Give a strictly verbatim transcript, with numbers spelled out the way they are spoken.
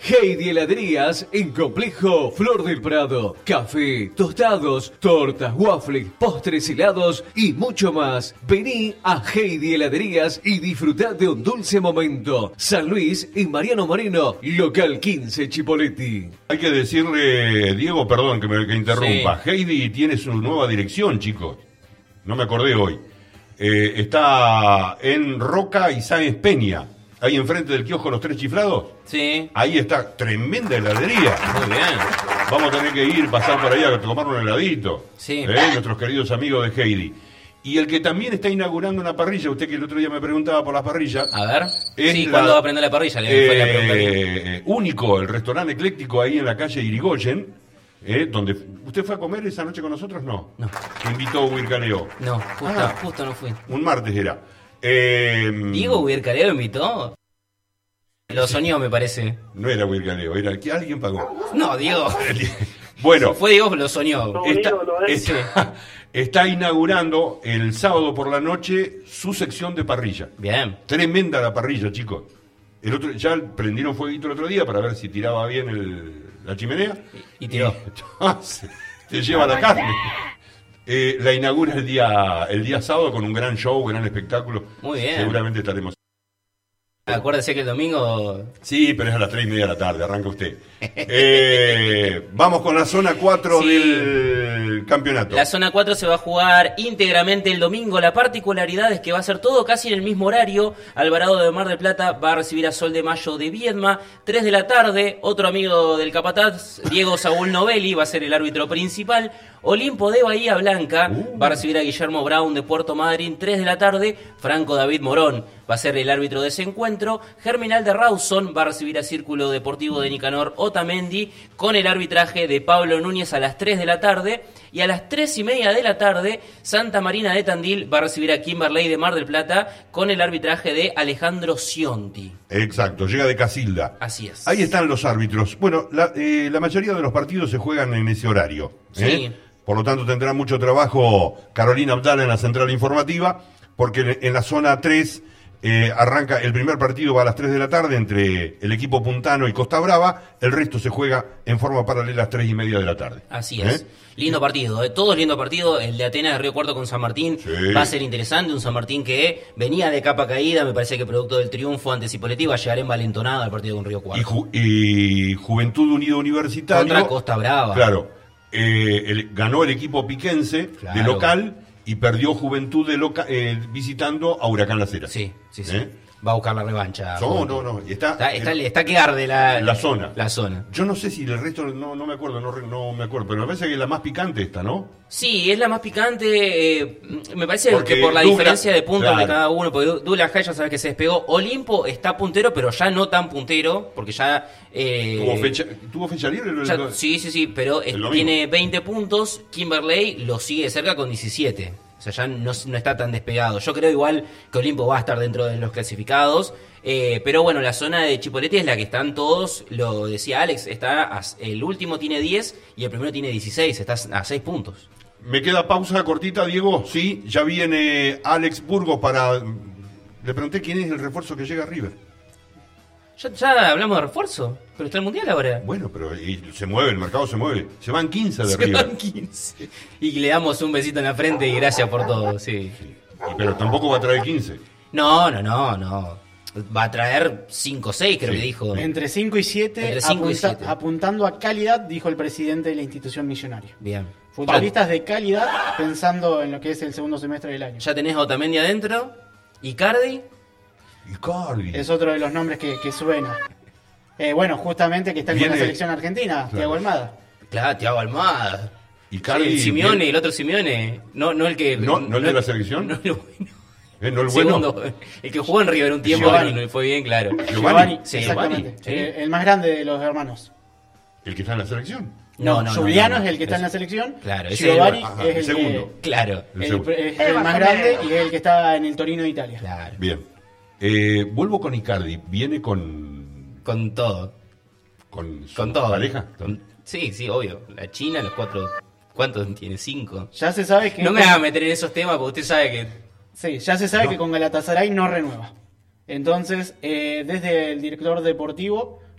Heidi Heladerías en Complejo Flor del Prado. Café, tostados, tortas, waffles, postres helados y mucho más. Vení a Heidi Heladerías y disfrutá de un dulce momento. San Luis y Mariano Moreno, local quince Chipoleti. Hay que decirle, Diego, perdón que me que interrumpa. Sí. Heidi tiene su nueva dirección, chicos. No me acordé hoy. Eh, está en Roca y Sáenz Peña. Ahí enfrente del kiosco Los Tres Chiflados. Sí. Ahí está, tremenda heladería. Muy bien. Vamos a tener que ir, pasar por ahí a tomar un heladito. Sí. ¿Eh? Nuestros queridos amigos de Heidi. Y el que también está inaugurando una parrilla, usted que el otro día me preguntaba por las parrillas. A ver. Sí, la, ¿cuándo va a aprender la parrilla? Le eh, eh, único, el restaurante ecléctico ahí en la calle Irigoyen. Eh, donde ¿Usted fue a comer esa noche con nosotros? No. No. ¿Que invitó a Huircaleo? No, justo, ah, justo no fui. Un martes era. Eh, ¿Diego Huircaleo invitó? Lo soñó, me parece. No era Huircaleo, era que alguien pagó. No, Diego. Bueno. Si fue Diego, lo soñó. No, está, Diego, no es. está, está inaugurando el sábado por la noche su sección de parrilla. Bien. Tremenda la parrilla, chicos. El otro, ya prendieron fueguito el otro día para ver si tiraba bien el, la chimenea. Y, y tiró. Y, te lleva la carne. Eh, la inaugura el día el día sábado con un gran show, gran espectáculo. Muy bien. Seguramente estaremos. Acuérdese que el domingo... Sí, pero es a las tres y media de la tarde, arranca usted. Eh, vamos con la zona cuatro sí. del campeonato. La zona cuatro se va a jugar íntegramente el domingo. La particularidad es que va a ser todo casi en el mismo horario. Alvarado de Mar del Plata va a recibir a Sol de Mayo de Viedma. tres de la tarde, otro amigo del Capataz, Diego Saúl Novelli, va a ser el árbitro principal. Olimpo de Bahía Blanca uh. va a recibir a Guillermo Brown de Puerto Madryn, tres de la tarde. Franco David Morón va a ser el árbitro de ese encuentro. Germinal de Rawson va a recibir a Círculo Deportivo de Nicanor Otamendi con el arbitraje de Pablo Núñez a las tres de la tarde. Y a las tres y media de la tarde, Santa Marina de Tandil va a recibir a Kimberley de Mar del Plata con el arbitraje de Alejandro Cionti. Exacto, llega de Casilda. Así es. Ahí están los árbitros. Bueno, la, eh, la mayoría de los partidos se juegan en ese horario. ¿eh? Sí. Por lo tanto, tendrá mucho trabajo Carolina Abdala en la central informativa, porque en la zona tres eh, arranca, el primer partido va a las tres de la tarde entre el equipo puntano y Costa Brava, el resto se juega en forma paralela a las tres y media de la tarde. Así es. ¿Eh? Lindo partido, ¿eh? Todo es lindo partido. El de Atenas de Río Cuarto con San Martín sí. va a ser interesante. Un San Martín que venía de capa caída, me parece que producto del triunfo ante Cipolletti va a llegar envalentonado al partido con Río Cuarto. Y, Ju- y Juventud Unido Universitario. Contra Costa Brava. Claro. Eh, el, ganó el equipo piquense claro. de local y perdió Juventud de loca, eh, visitando a Huracán Las Heras. Sí, sí, sí. ¿Eh? Va a buscar la revancha. No, no, no. Está, está, está, está que arde la, la zona. La zona. Yo no sé si el resto, no, no me acuerdo, no, no me acuerdo, pero me parece que es la más picante esta, ¿no? Sí, es la más picante. Eh, me parece porque que por la Douglas, diferencia de puntos claro. de cada uno, porque Douglas High ya sabes que se despegó. Olimpo está puntero, pero ya no tan puntero, porque ya... Eh, ¿Tuvo fecha, ¿tuvo fecha libre? Ya, sí, sí, sí, pero es, tiene veinte puntos. Kimberley lo sigue cerca con diecisiete. O sea, ya no, no está tan despegado. Yo creo igual que Olimpo va a estar dentro de los clasificados. Eh, pero bueno, la zona de Chipoleti es la que están todos, lo decía Alex, está a, el último tiene diez y el primero tiene dieciséis, está a seis puntos. Me queda pausa cortita, Diego. Sí, ya viene Alex Burgos para... Le pregunté quién es el refuerzo que llega a River. Ya, ya hablamos de refuerzo, pero está el Mundial ahora. Bueno, pero y se mueve, el mercado se mueve. Se van quince de se River. Van quince. Y le damos un besito en la frente y gracias por todo, sí. sí. Pero tampoco va a traer quince. No, no, no, no. Va a traer cinco o seis, creo sí. que dijo. Entre cinco y siete, apunta, apuntando a calidad, dijo el presidente de la institución millonaria. Bien. Futbolistas de calidad, pensando en lo que es el segundo semestre del año. Ya tenés a Otamendi adentro, Icardi. Icardi. Es otro de los nombres que, que suena. Eh, bueno, justamente que está en la selección argentina, claro. Thiago Almada. Claro, Thiago Almada. Icardi. Sí, el Simeone, bien. El otro Simeone. No, no el que... ¿No, no, no el de la selección? No, no, no. ¿Eh, ¿No el bueno? Segundo, el que jugó en River un tiempo y no fue bien, claro. Giovanni, Giovanni sí, exactamente. Giovanni, sí. El, el más grande de los hermanos. ¿El que está en la selección? No, no, no Juliano no, no, no. es el que está es, en la selección. Claro, Giovanni es el, ajá, es el segundo. Que, claro. El, el, es el más grande y es el que está en el Torino de Italia. Claro. Bien. Eh, vuelvo con Icardi. Viene con... Con todo. ¿Con su con todo. pareja? Con, sí, sí, obvio. La China, los cuatro... ¿Cuántos tiene? Cinco. Ya se sabe que... No me haga meter en esos temas porque usted sabe que... Sí, ya se sabe no. que con Galatasaray no renueva. Entonces, eh, desde el director deportivo